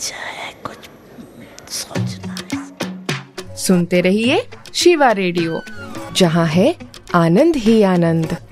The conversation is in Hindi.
अच्छा है, कुछ सोचना है। सुनते रहिए शिवा रेडियो, जहाँ है आनंद ही आनंद।